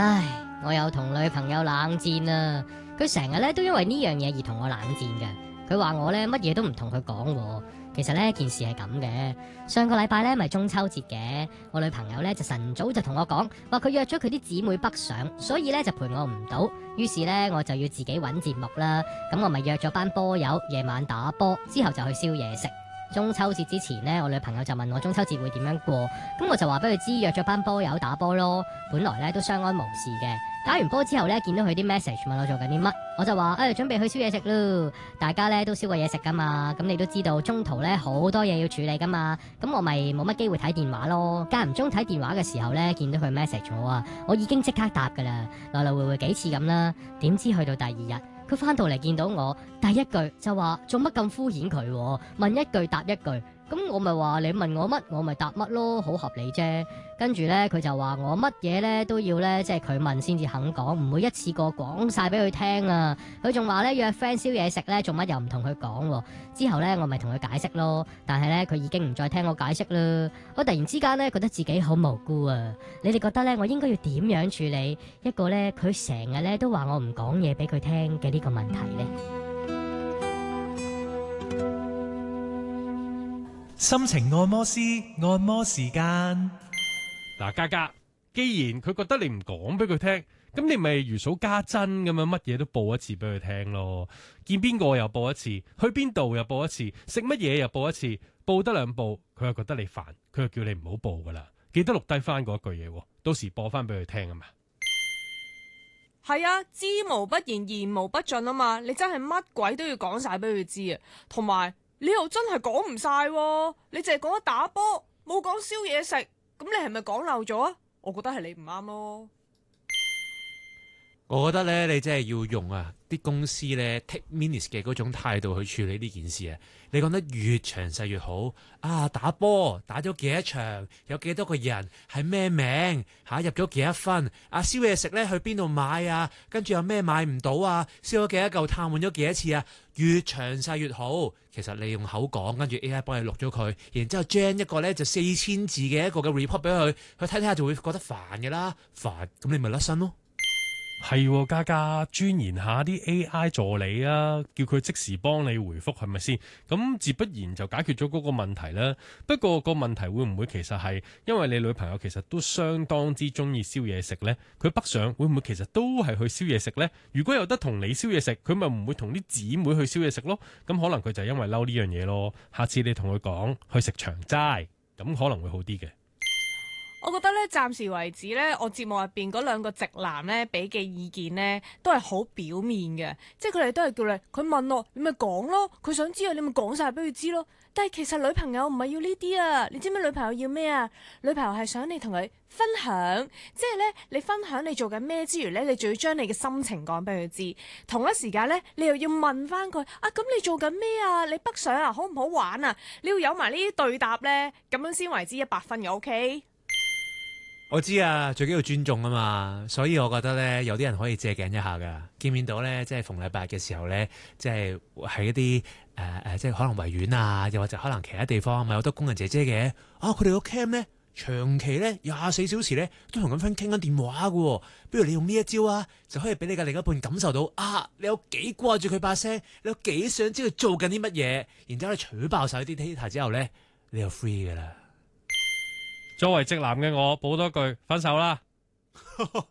唉，我又同女朋友冷戰啦。佢成日咧都因為呢樣嘢而同我冷戰嘅。佢話我咧乜嘢都唔同佢講。其實呢件事係咁嘅，上個禮拜咧咪中秋節嘅，我女朋友咧就晨早就同我講，話佢約咗佢啲姊妹北上，所以咧就陪我唔到。於是咧我就要自己揾節目啦。咁我咪約咗班波友夜晚打波，之後就去燒嘢食。中秋節之前呢，我女朋友就問我中秋節會點樣過，咁我就話俾佢知約咗班波友打波咯。本來咧都相安無事嘅，打完波之後咧見到佢啲 message 問我做緊啲乜，我就話準備去燒嘢食咯。大家咧都燒過嘢食噶嘛，咁你都知道中途咧好多嘢要處理噶嘛，咁我咪冇乜機會睇電話咯。間唔中睇電話嘅時候咧，見到佢 message 我啊，我已經即刻答噶啦，來來回回幾次咁啦。點知去到第二日，佢翻到嚟見到我，第一句就話做乜咁敷衍佢，問一句答一句。咁我咪話你問我乜，我咪答乜咯，好合理啫。跟住呢，佢就話我乜嘢呢都要呢，即係佢問先至肯講，唔會一次過講晒俾佢聽啊。佢仲話呢，約 friend 燒嘢食呢，做乜又唔同佢講。之後呢，我咪同佢解釋咯，但係呢，佢已經唔再聽我解釋啦。我突然之間呢，覺得自己好無辜啊。你哋覺得呢，我應該要點樣處理一個呢，佢成日呢都話我唔講嘢俾佢聽嘅呢個問題呢？ 心情按摩師按摩時間。 嗱，嘉嘉，既然佢覺得你唔講俾佢聽，咁你咪如數家珍咁樣，乜嘢都報一次俾佢聽咯。見邊個又報一次，去邊度又報一次，食乜嘢又報一次，報得兩報，佢又覺得你煩，佢又叫你唔好報噶啦。記得錄低翻嗰句嘢，到時播翻俾佢聽啊嘛。 係啊，知無不言，言無不盡啊嘛。你真係乜鬼都要講晒俾佢知啊，同埋你又真係講唔晒，你淨係講咗打波，冇講燒嘢食，咁你係咪講漏咗啊？我覺得係你唔啱咯。 我覺得咧，你真係要用啲公司咧 take minutes 嘅嗰種態度去處理呢件事啊！你講得越詳細越好啊！打波打咗幾多場，有幾多個人，係咩名入咗幾多分？燒嘢食咧去邊度買啊？跟住有咩買唔到啊？燒咗幾多嚿炭換咗幾多次啊？越詳細越好。其實你用口講，跟住 AI 幫你錄咗佢，然之後將一個咧就4000字嘅一個嘅 report 俾佢睇睇下，就會覺得煩嘅啦。煩咁你咪甩身咯。 係，嘉嘉鑽研下啲 AI 助理啊，叫佢即時幫你回覆，係咪先？咁自不然就解決咗嗰個問題啦。不過個問題會唔會其實係因為你女朋友其實都相當之中意燒嘢食呢？佢北上會唔會其實都係去燒嘢食呢？如果有得同你燒嘢食，佢咪唔會同啲姊妹去燒嘢食咯？咁可能佢就係因為嬲呢樣嘢咯。下次你同佢講去食長齋，咁可能會好啲嘅。 我覺得咧，暫時為止咧，我節目入邊嗰兩個直男咧俾嘅意見咧，都係好表面嘅，即係佢哋都係叫你，佢問我，你咪講咯，佢想知啊，你咪講晒俾佢知咯。但係其實女朋友唔係要呢啲啊，你知唔知女朋友要咩啊？女朋友係想你同佢分享，即係咧你分享你做緊咩之餘咧，你仲要將你嘅心情講俾佢知，同一時間咧你又要問翻佢啊，咁你做緊咩啊？你北上啊，好唔好玩啊？你要有埋呢啲對答咧，咁樣先為之100分嘅 OK。 我知啊，最緊要尊重啊嘛，所以我覺得咧，有啲人可以借鏡一下噶。見面到咧，即係逢禮拜嘅時候咧，即係喺一啲即係可能維園啊，又或者可能其他地方，咪有好多工人姐姐嘅。佢哋個 cam 咧，長期咧24小時咧都同緊 friend 傾緊電話噶。不如你用呢一招啊，就可以俾你嘅另一半感受到你有幾掛住佢把聲，你有幾想知佢做緊啲乜嘢，然之後你取爆晒啲 data 之後咧，你就 free 噶啦。 作為直男嘅我，補多句分手啦。